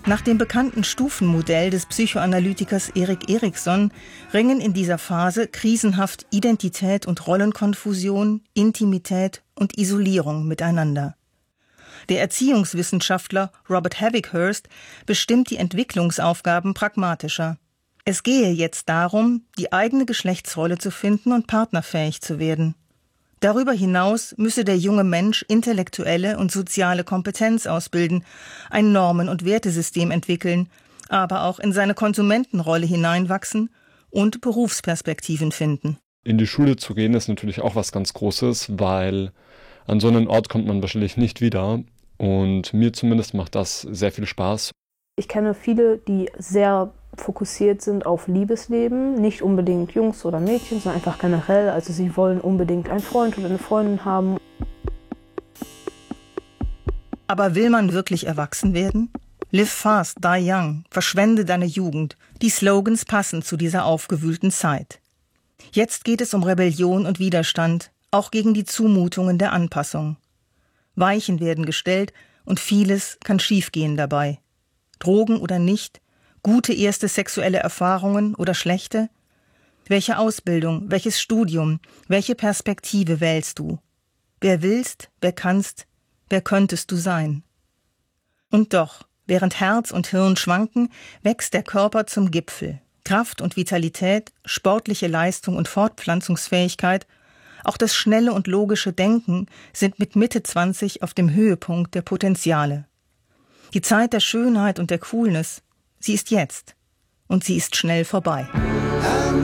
Nach dem bekannten Stufenmodell des Psychoanalytikers Erik Erikson ringen in dieser Phase krisenhaft Identität und Rollenkonfusion, Intimität und Isolierung miteinander. Der Erziehungswissenschaftler Robert Havighurst bestimmt die Entwicklungsaufgaben pragmatischer. Es gehe jetzt darum, die eigene Geschlechtsrolle zu finden und partnerfähig zu werden. Darüber hinaus müsse der junge Mensch intellektuelle und soziale Kompetenz ausbilden, ein Normen- und Wertesystem entwickeln, aber auch in seine Konsumentenrolle hineinwachsen und Berufsperspektiven finden. In die Schule zu gehen ist natürlich auch was ganz Großes, weil an so einen Ort kommt man wahrscheinlich nicht wieder. Und mir zumindest macht das sehr viel Spaß. Ich kenne viele, die sehr fokussiert sind auf Liebesleben, nicht unbedingt Jungs oder Mädchen, sondern einfach generell. Also sie wollen unbedingt einen Freund oder eine Freundin haben. Aber will man wirklich erwachsen werden? Live fast, die young, verschwende deine Jugend. Die Slogans passen zu dieser aufgewühlten Zeit. Jetzt geht es um Rebellion und Widerstand, auch gegen die Zumutungen der Anpassung. Weichen werden gestellt und vieles kann schiefgehen dabei. Drogen oder nicht, gute erste sexuelle Erfahrungen oder schlechte? Welche Ausbildung, welches Studium, welche Perspektive wählst du? Wer willst, wer kannst, wer könntest du sein? Und doch, während Herz und Hirn schwanken, wächst der Körper zum Gipfel. Kraft und Vitalität, sportliche Leistung und Fortpflanzungsfähigkeit, auch das schnelle und logische Denken sind mit Mitte 20 auf dem Höhepunkt der Potenziale. Die Zeit der Schönheit und der Coolness, sie ist jetzt. Und sie ist schnell vorbei.